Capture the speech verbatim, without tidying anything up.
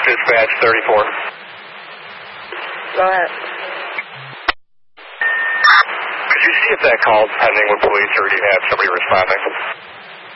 Dispatch thirty-four. Go ahead. Could you see if that call is pending with police, or do you have somebody responding?